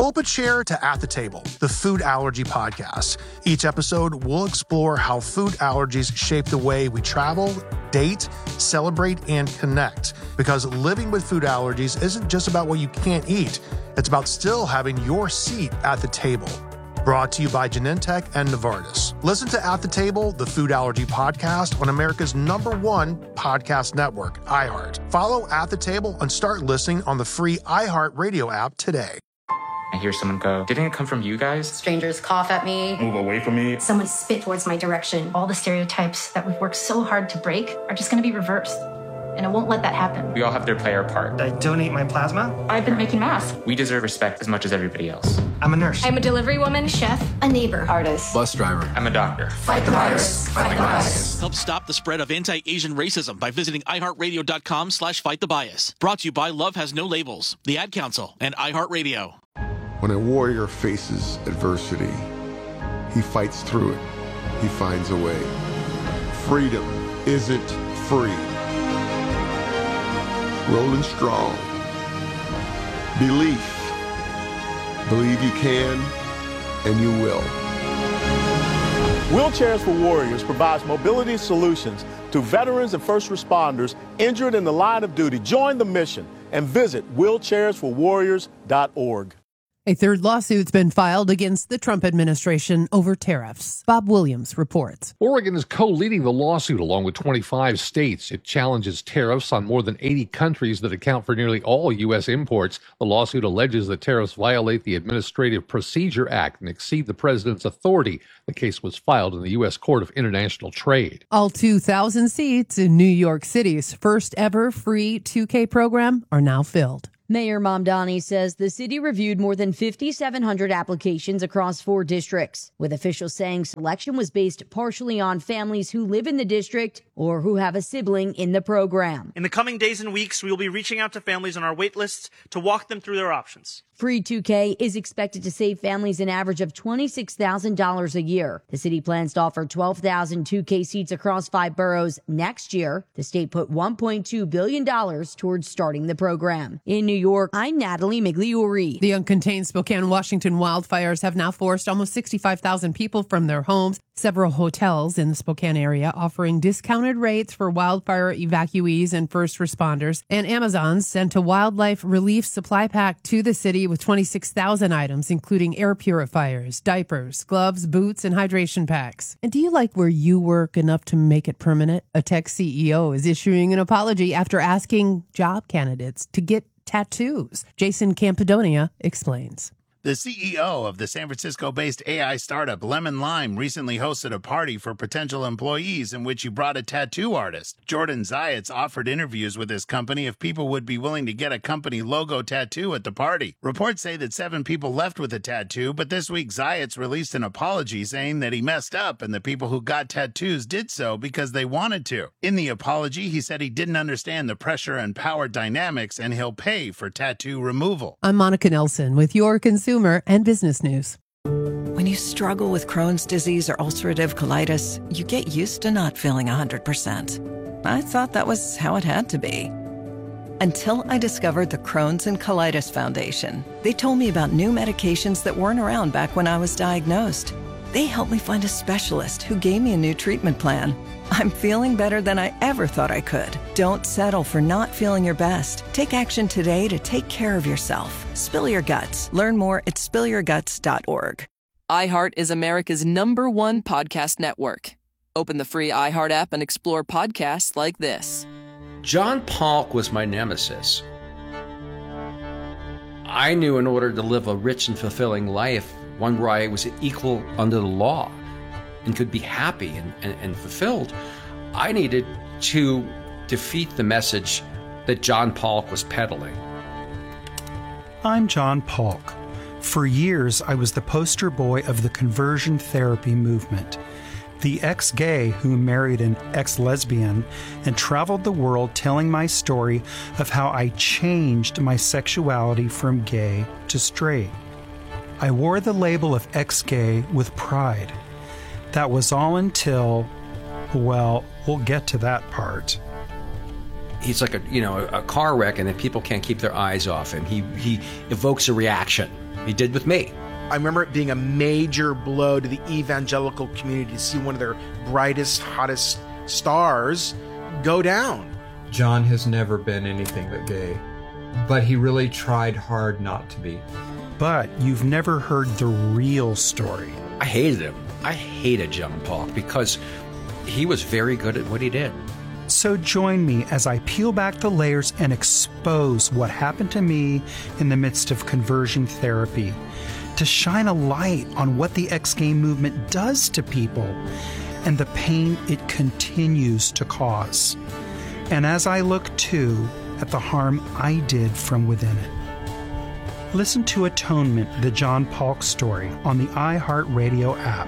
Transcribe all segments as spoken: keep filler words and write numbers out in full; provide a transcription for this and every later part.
Pull up a chair to At the Table, the food allergy podcast. Each episode, we'll explore how food allergies shape the way we travel, date, celebrate, and connect. Because living with food allergies isn't just about what you can't eat. It's about still having your seat at the table. Brought to you by Genentech and Novartis. Listen to At the Table, the food allergy podcast on America's number one podcast network, iHeart. Follow At the Table and start listening on the free iHeart Radio app today. I hear someone go, didn't it come from you guys? Strangers cough at me. Move away from me. Someone spit towards my direction. All the stereotypes that we've worked so hard to break are just going to be reversed. And I won't let that happen. We all have to play our part. I donate my plasma. I've been making masks. We deserve respect as much as everybody else. I'm a nurse. I'm a delivery woman, Chef, a neighbor, artist, bus driver. I'm a doctor. Fight the virus. Fight the bias. Help stop the spread of anti-Asian racism by visiting iHeartRadio.com slash fight the bias. Brought to you by Love Has No Labels, the Ad Council, and iHeartRadio. When a warrior faces adversity, he fights through it. He finds a way. Freedom isn't free. Rolling strong. Belief. Believe you can, and you will. Wheelchairs for Warriors provides mobility solutions to veterans and first responders injured in the line of duty. Join the mission and visit wheelchairs for warriors dot org. A third lawsuit's been filed against the Trump administration over tariffs. Bob Williams reports. Oregon is co-leading the lawsuit along with twenty-five states. It challenges tariffs on more than eighty countries that account for nearly all U S imports. The lawsuit alleges that tariffs violate the Administrative Procedure Act and exceed the president's authority. The case was filed in the U S Court of International Trade. All two thousand seats in New York City's first ever free two K program are now filled. Mayor Mamdani says the city reviewed more than fifty-seven hundred applications across four districts, with officials saying selection was based partially on families who live in the district or who have a sibling in the program. In the coming days and weeks, we will be reaching out to families on our wait lists to walk them through their options. Free two K is expected to save families an average of twenty-six thousand dollars a year. The city plans to offer twelve thousand two K seats across five boroughs next year. The state put one point two billion dollars towards starting the program. In New York, I'm Natalie Migliori. The uncontained Spokane, Washington wildfires have now forced almost sixty-five thousand people from their homes. Several hotels in the Spokane area offering discounted rates for wildfire evacuees and first responders. And Amazon sent a wildlife relief supply pack to the city with twenty-six thousand items, including air purifiers, diapers, gloves, boots, and hydration packs. And do you like where you work enough to make it permanent? A tech C E O is issuing an apology after asking job candidates to get tattoos. Jason Campidonia explains. The C E O of the San Francisco-based A I startup Lemon Lime recently hosted a party for potential employees in which he brought a tattoo artist. Jordan Zayats offered interviews with his company if people would be willing to get a company logo tattoo at the party. Reports say that seven people left with a tattoo, but this week Zayats released an apology saying that he messed up and the people who got tattoos did so because they wanted to. In the apology, he said he didn't understand the pressure and power dynamics and he'll pay for tattoo removal. I'm Monica Nelson with your consumer and business news. When you struggle with Crohn's disease or ulcerative colitis, you get used to not feeling one hundred percent. I thought that was how it had to be. Until I discovered the Crohn's and Colitis Foundation. They told me about new medications that weren't around back when I was diagnosed. They helped me find a specialist who gave me a new treatment plan. I'm feeling better than I ever thought I could. Don't settle for not feeling your best. Take action today to take care of yourself. Spill your guts. Learn more at spill your guts dot org. iHeart is America's number one podcast network. Open the free iHeart app and explore podcasts like this. John Polk was my nemesis. I knew in order to live a rich and fulfilling life, one where I was equal under the law and could be happy and, and, and fulfilled, I needed to defeat the message that John Polk was peddling. I'm John Polk. For years, I was the poster boy of the conversion therapy movement. The ex-gay who married an ex-lesbian and traveled the world telling my story of how I changed my sexuality from gay to straight. I wore the label of ex-gay with pride. That was all until, well, we'll get to that part. he's like a you know a car wreck, and then people can't keep their eyes off him. He he evokes a reaction. He did with me. I remember it being a major blow to the evangelical community to see one of their brightest, hottest stars go down. John has never been anything but gay, but he really tried hard not to be. But you've never heard the real story. I hated him. I hated John Polk because he was very good at what he did. So join me as I peel back the layers and expose what happened to me in the midst of conversion therapy, to shine a light on what the X-Gay movement does to people and the pain it continues to cause. And as I look, too, at the harm I did from within it. Listen to Atonement, the John Polk story, on the iHeartRadio app.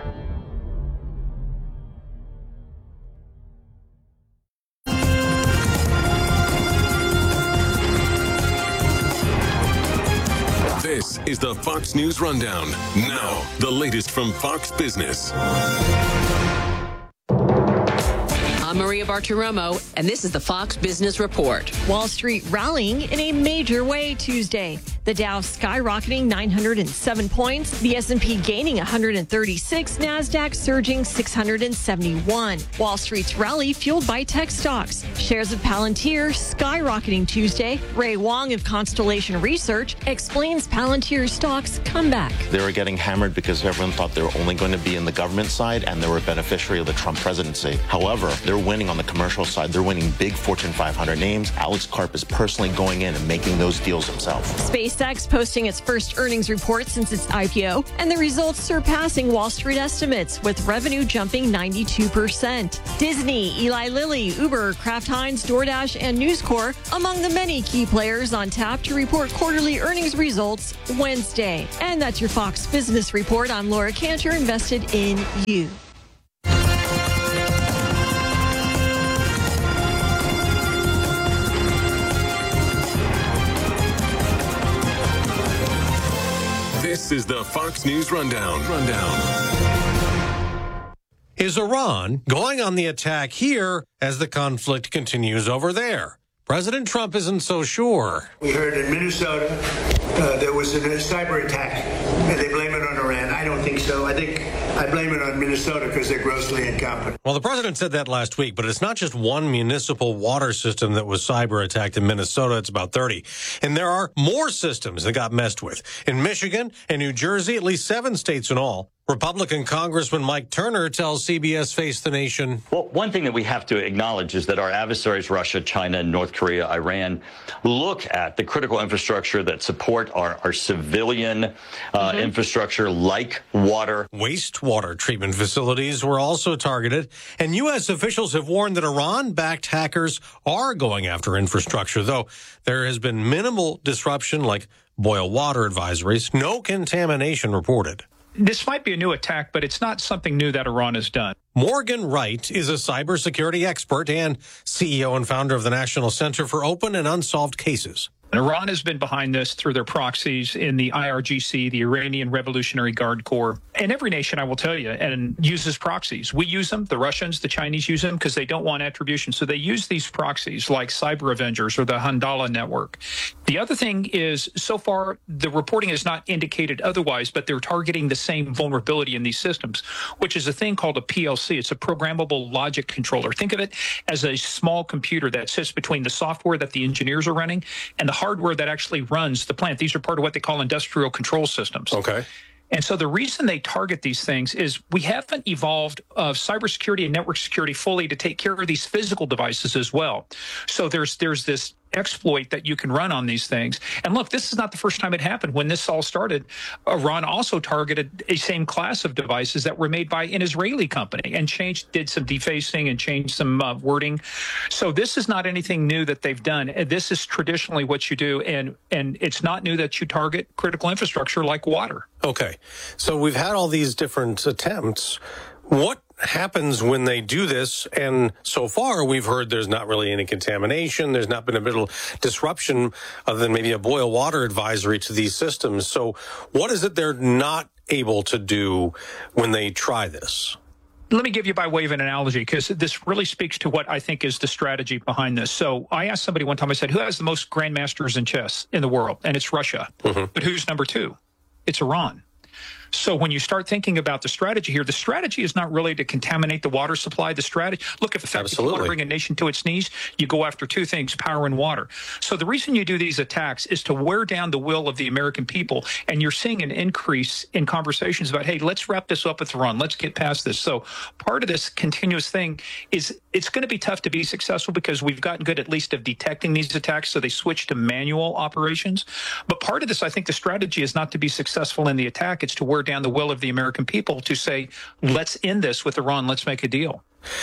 This is the Fox News Rundown. Now, the latest from Fox Business. I'm Maria Bartiromo, and this is the Fox Business Report. Wall Street rallying in a major way Tuesday. The Dow skyrocketing nine hundred seven points, the S and P gaining one hundred thirty-six, NASDAQ surging six hundred seventy-one. Wall Street's rally fueled by tech stocks. Shares of Palantir skyrocketing Tuesday. Ray Wong of Constellation Research explains Palantir's stock's comeback. They were getting hammered because everyone thought they were only going to be in the government side and they were a beneficiary of the Trump presidency. However, they're winning on the commercial side. They're winning big Fortune five hundred names. Alex Karp is personally going in and making those deals himself. SpaceX posting its first earnings report since its I P O, and the results surpassing Wall Street estimates, with revenue jumping ninety-two percent. Disney, Eli Lilly, Uber, Kraft Heinz, DoorDash, and News Corp among the many key players on tap to report quarterly earnings results Wednesday. And that's your Fox Business Report. I'm Laura Cantor, invested in you. This is the Fox News Rundown. Rundown. Is Iran going on the attack here as the conflict continues over there? President Trump isn't so sure. We heard in Minnesota uh, there was a cyber attack, and they blame it on Iran. I don't think so. I think I blame it on Minnesota because they're grossly incompetent. Well, the president said that last week, but it's not just one municipal water system that was cyber attacked in Minnesota. It's about thirty. And there are more systems that got messed with. In Michigan and New Jersey, at least seven states in all. Republican Congressman Mike Turner tells C B S Face the Nation. Well, one thing that we have to acknowledge is that our adversaries, Russia, China, North Korea, Iran, look at the critical infrastructure that support our, our civilian uh, mm-hmm. infrastructure like water. Wastewater treatment facilities were also targeted. And U S officials have warned that Iran-backed hackers are going after infrastructure, though there has been minimal disruption like boil water advisories, no contamination reported. This might be a new attack, but it's not something new that Iran has done. Morgan Wright is a cybersecurity expert and C E O and founder of the National Center for Open and Unsolved Cases. Iran has been behind this through their proxies in the I R G C, the Iranian Revolutionary Guard Corps. And every nation, I will tell you, and uses proxies. We use them. The Russians, the Chinese use them because they don't want attribution. So they use these proxies like Cyber Avengers or the Handala network. The other thing is, so far, the reporting has not indicated otherwise, but they're targeting the same vulnerability in these systems, which is a thing called a P L C. It's a programmable logic controller. Think of it as a small computer that sits between the software that the engineers are running and the hardware that actually runs the plant. These are part of what they call industrial control systems. Okay. And so the reason they target these things is we haven't evolved of cybersecurity and network security fully to take care of these physical devices as well. So there's there's this exploit that you can run on these things. And look, this is not the first time it happened. When this all started, Iran also targeted a same class of devices that were made by an Israeli company and changed, did some defacing and changed some uh, wording. So this is not anything new that they've done. This is traditionally what you do. And, and it's not new that you target critical infrastructure like water. Okay. So we've had all these different attempts. What happens when they do this? And so far, we've heard there's not really any contamination. There's not been a bit of disruption other than maybe a boil water advisory to these systems. So what is it they're not able to do when they try this? Let me give you by way of an analogy, because this really speaks to what I think is the strategy behind this. So I asked somebody one time, I said, who has the most grandmasters in chess in the world? And it's Russia. Mm-hmm. But who's number two? It's Iran. So when you start thinking about the strategy here, the strategy is not really to contaminate the water supply. The strategy, look, if the fact that you want to bring a nation to its knees, you go after two things, power and water. So the reason you do these attacks is to wear down the will of the American people. And you're seeing an increase in conversations about, hey, let's wrap this up with Iran. Let's get past this. So part of this continuous thing is it's going to be tough to be successful because we've gotten good at least of detecting these attacks. So they switch to manual operations. But part of this, I think the strategy is not to be successful in the attack. It's to wear down the will of the American people to say, let's end this with Iran. Let's make a deal.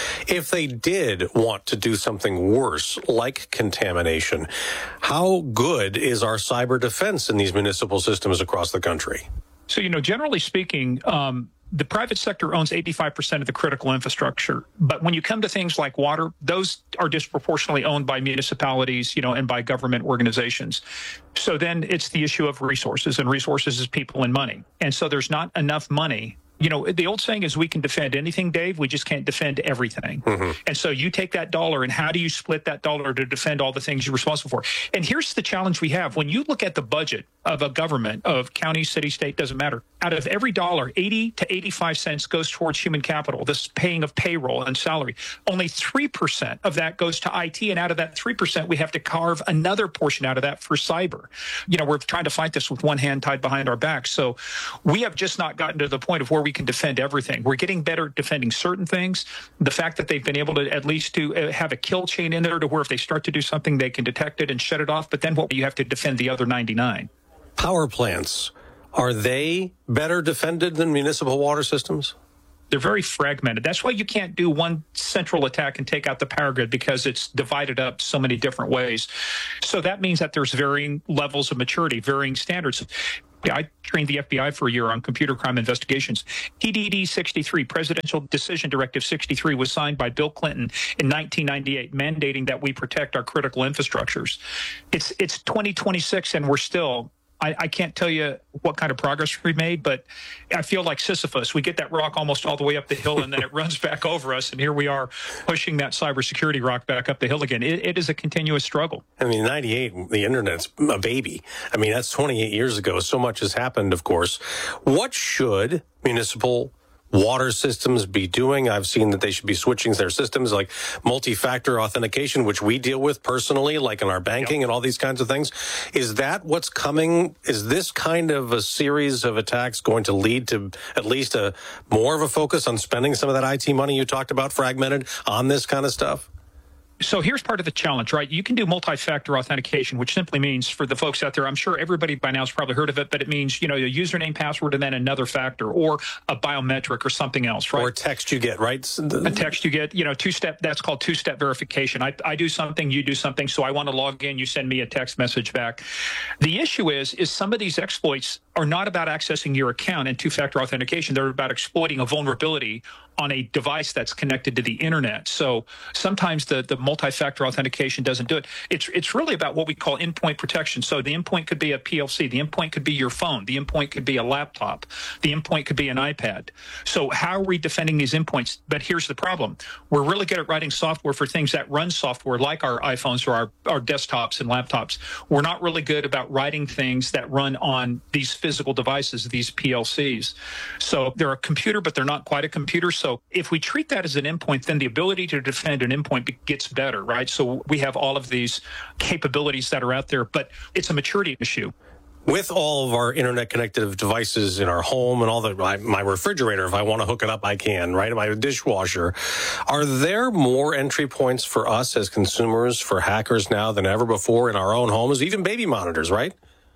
If they did want to do something worse, like contamination, how good is our cyber defense in these municipal systems across the country? So, you know, generally speaking, um, the private sector owns eighty-five percent of the critical infrastructure. But when you come to things like water, those are disproportionately owned by municipalities, you know, and by government organizations. So then it's the issue of resources, and resources is people and money. And so there's not enough money. You know, the old saying is we can defend anything, Dave. We just can't defend everything. Mm-hmm. And so you take that dollar and how do you split that dollar to defend all the things you're responsible for? And here's the challenge we have. When you look at the budget of a government, of county, city, state, doesn't matter. Out of every dollar, eighty to eighty-five cents goes towards human capital, this paying of payroll and salary. Only three percent of that goes to I T. And out of that three percent, we have to carve another portion out of that for cyber. You know, we're trying to fight this with one hand tied behind our back. So we have just not gotten to the point of where we can defend everything. We're getting better at defending certain things. The fact that they've been able to at least to have a kill chain in there to where if they start to do something, they can detect it and shut it off. But then what you have to defend the other ninety-nine. Power plants, are they better defended than municipal water systems? They're very fragmented. That's why you can't do one central attack and take out the power grid, because it's divided up so many different ways. So that means that there's varying levels of maturity, varying standards. I trained the F B I for a year on computer crime investigations. P D D sixty-three, Presidential Decision Directive sixty-three, was signed by Bill Clinton in nineteen ninety-eight, mandating that we protect our critical infrastructures. It's it's twenty twenty-six, and we're still... I, I can't tell you what kind of progress we've made, but I feel like Sisyphus. We get that rock almost all the way up the hill, and then it runs back over us, and here we are pushing that cybersecurity rock back up the hill again. It, it is a continuous struggle. I mean, ninety-eight, the internet's a baby. I mean, that's twenty-eight years ago. So much has happened, of course. What should municipal water systems be doing? I've seen that they should be switching their systems like multi-factor authentication, which we deal with personally, like in our banking yep. and all these kinds of things. Is that what's coming? Is this kind of a series of attacks going to lead to at least a more of a focus on spending some of that I T money you talked about fragmented on this kind of stuff? So here's part of the challenge, right? You can do multi-factor authentication, which simply means, for the folks out there, I'm sure everybody by now has probably heard of it, but it means, you know, a username, password, and then another factor, or a biometric or something else, right? Or a text you get, right? A text you get, you know, two-step, that's called two-step verification. I, I do something, you do something, so I want to log in, you send me a text message back. The issue is, is some of these exploits are not about accessing your account and two-factor authentication. They're about exploiting a vulnerability on a device that's connected to the internet. So sometimes the, the multi-factor authentication doesn't do it. It's it's really about what we call endpoint protection. So the endpoint could be a P L C. The endpoint could be your phone. The endpoint could be a laptop. The endpoint could be an iPad. So how are we defending these endpoints? But here's the problem. We're really good at writing software for things that run software, like our iPhones or our, our desktops and laptops. We're not really good about writing things that run on these physical devices, these P L Cs. So they're a computer, but they're not quite a computer. So if we treat that as an endpoint, then the ability to defend an endpoint gets better, right? So we have all of these capabilities that are out there, but it's a maturity issue. With all of our internet-connected devices in our home and all the, my, my refrigerator, if I want to hook it up, I can, right? My dishwasher. Are there more entry points for us as consumers, for hackers now than ever before in our own homes, even baby monitors, right?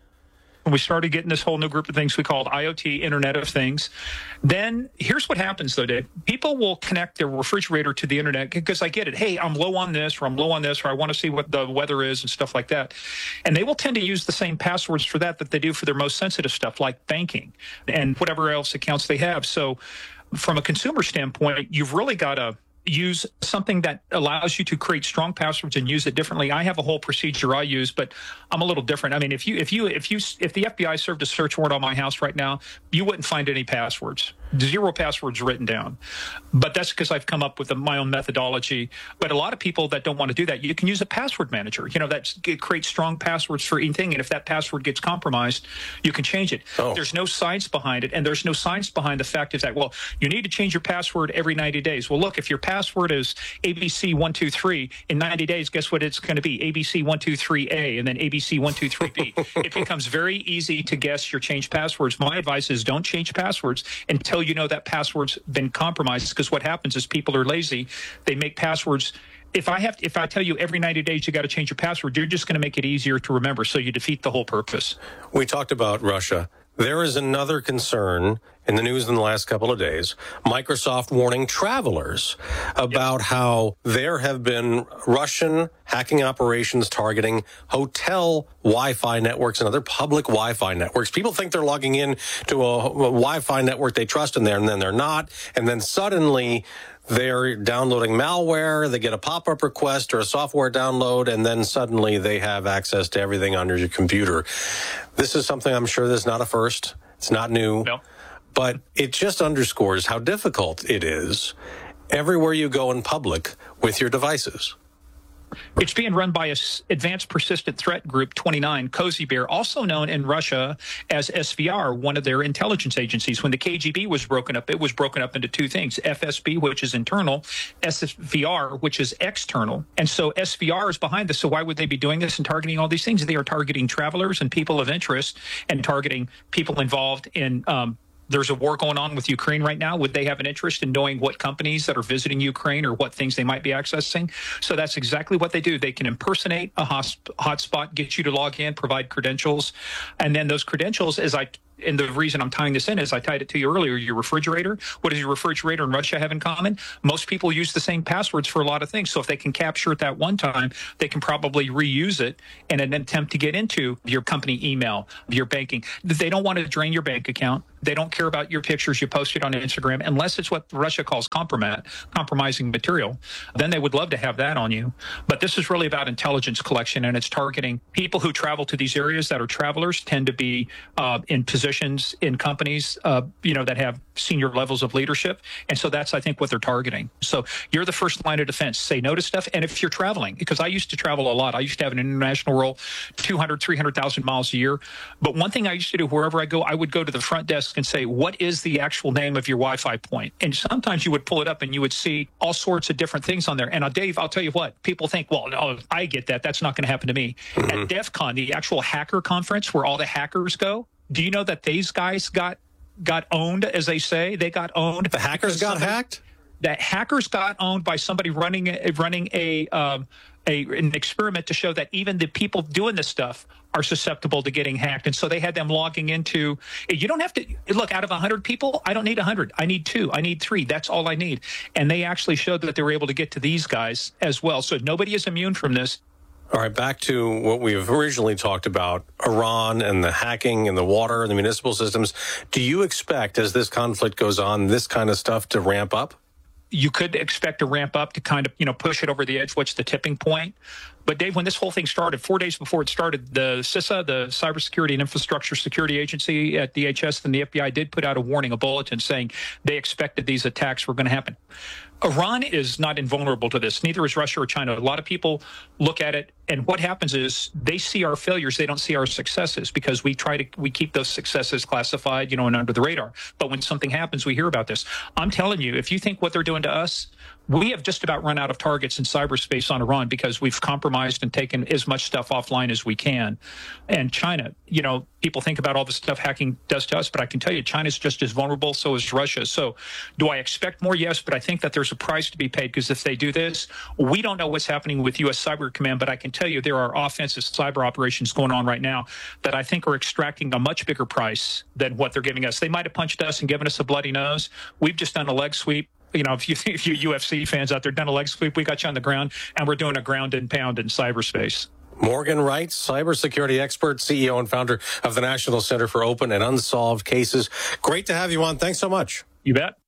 We started getting this whole new group of things we called I O T, Internet of Things. Then here's what happens, though, Dave. People will connect their refrigerator to the internet because I get it. Hey, I'm low on this, or I'm low on this, or I want to see what the weather is and stuff like that. And they will tend to use the same passwords for that that they do for their most sensitive stuff, like banking and whatever else accounts they have. So from a consumer standpoint, you've really got to use something that allows you to create strong passwords and use it differently. I have a whole procedure I use, but I'm a little different. I mean, if you, if you, if you, if the F B I served a search warrant on my house right now, you wouldn't find any passwords. zero passwords written down. But that's because I've come up with a, my own methodology. But a lot of people that don't want to do that, you can use a password manager. You know, that creates strong passwords for anything. And if that password gets compromised, you can change it. Oh. There's no science behind it. And there's no science behind the fact is that, well, you need to change your password every ninety days. Well, look, if your password is A B C one two three, in ninety days, guess what it's going to be? A B C one two three A and then A B C one two three B. It becomes very easy to guess your changed passwords. My advice is don't change passwords until you know that password's been compromised, because what happens is people are lazy. They make passwords. If I have, to, if I tell you every ninety days you got to change your password, you're just going to make it easier to remember. So you defeat the whole purpose. We talked about Russia. There is another concern in the news in the last couple of days. Microsoft warning travelers about yep. how there have been Russian hacking operations targeting hotel Wi-Fi networks and other public Wi-Fi networks. People think they're logging in to a, a Wi-Fi network they trust in there, and then they're not. And then suddenly they're downloading malware, they get a pop-up request or a software download, and then suddenly they have access to everything on your computer. This is something I'm sure that's not a first. It's not new. No. But it just underscores how difficult it is everywhere you go in public with your devices. It's being run by a Advanced Persistent Threat Group twenty-nine, Cozy Bear, also known in Russia as S V R, one of their intelligence agencies. When the K G B was broken up, it was broken up into two things, F S B, which is internal, S V R, which is external. And so S V R is behind this. So why would they be doing this and targeting all these things? They are targeting travelers and people of interest and targeting people involved in um, there's a war going on with Ukraine right now. Would they have an interest in knowing what companies that are visiting Ukraine or what things they might be accessing? So that's exactly what they do. They can impersonate a hotspot, get you to log in, provide credentials. And then those credentials, as I and the reason I'm tying this in is I tied it to you earlier, your refrigerator. What does your refrigerator and Russia have in common? Most people use the same passwords for a lot of things. So if they can capture it that one time, they can probably reuse it in an attempt to get into your company email, your banking. They don't want to drain your bank account. They don't care about your pictures you posted on Instagram unless it's what Russia calls compromat, compromising material. Then they would love to have that on you. But this is really about intelligence collection, and it's targeting people who travel to these areas that are travelers, tend to be uh, in positions in companies, uh, you know, that have senior levels of leadership. And so that's, I think, what they're targeting. So you're the first line of defense. Say no to stuff. And if you're traveling, because I used to travel a lot, I used to have an international role, two hundred, three hundred thousand miles a year. But one thing I used to do wherever I go, I would go to the front desk and say, what is the actual name of your Wi-Fi point? And sometimes you would pull it up and you would see all sorts of different things on there. And uh, Dave, I'll tell you what, people think, well, no, I get that. That's not going to happen to me. Mm-hmm. At DEF CON, the actual hacker conference where all the hackers go, do you know that these guys got got owned, as they say? They got owned. The hackers got somebody, hacked? That hackers got owned by somebody running, running a... Um, A, an experiment to show that even the people doing this stuff are susceptible to getting hacked. And so they had them logging into, you don't have to, look, out of one hundred people, I don't need one hundred. I need two. I need three. That's all I need. And they actually showed that they were able to get to these guys as well. So nobody is immune from this. All right, back to what we've originally talked about, Iran and the hacking and the water and the municipal systems. Do you expect, as this conflict goes on, this kind of stuff to ramp up? You could expect a ramp up to kind of, you know, push it over the edge. What's the tipping point? But Dave, when this whole thing started, four days before it started, the CISA, the Cybersecurity and Infrastructure Security Agency at D H S and the F B I did put out a warning, a bulletin saying they expected these attacks were going to happen. Iran is not invulnerable to this. Neither is Russia or China. A lot of people look at it, and what happens is they see our failures. They don't see our successes because we try to we keep those successes classified, you know, and under the radar. But when something happens, we hear about this. I'm telling you, if you think what they're doing to us, we have just about run out of targets in cyberspace on Iran because we've compromised and taken as much stuff offline as we can. And China, you know, people think about all the stuff hacking does to us, but I can tell you China's just as vulnerable, so is Russia. So do I expect more? Yes, but I think that there's a price to be paid because if they do this, we don't know what's happening with U S Cyber Command, but I can tell you there are offensive cyber operations going on right now that I think are extracting a much bigger price than what they're giving us. They might have punched us and given us a bloody nose. We've just done a leg sweep. You know, if you if you U F C fans out there done a leg sweep, we got you on the ground, and we're doing a ground and pound in cyberspace. Morgan Wright, cybersecurity expert, C E O and founder of the National Center for Open and Unsolved Cases. Great to have you on. Thanks so much. You bet.